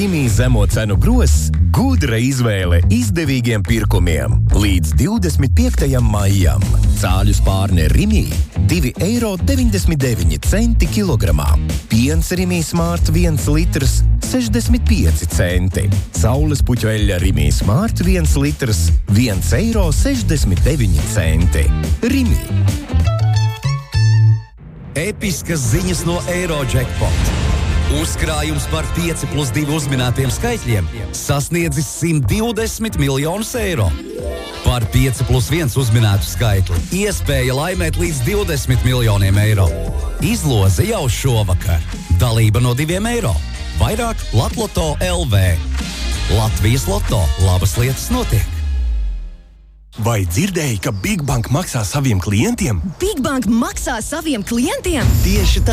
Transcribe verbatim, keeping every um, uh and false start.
Rimi zemo cenu gross – gudra izvēle izdevīgiem pirkumiem. Līdz divdesmit piektajam maijam. Cāļu spārne Rimi – divi eiro deviņdesmit deviņi centi kilogramā. Piens Rimi Smart viens litrs – sešdesmit pieci centi. Saules puķu eļļa Rimi Smart viens litrs – viens eiro sešdesmit deviņi centi. Rimi. Episkas ziņas no Eurojackpot. Uzkrājums par pieci plus divi uzminētiem skaitļiem sasniedzis simt divdesmit miljonus eiro. Par pieci plus viens uzminētu skaitli iespēja laimēt līdz divdesmit miljoniem eiro. Izloze jau šovakar. Dalība no diviem eiro. Vairāk Latloto L V. Latvijas Loto. Labas lietas notiek. Vai dzirdēji, ka Big Bank maksā saviem klientiem? Big Bank maksā saviem klientiem? Tieši tā.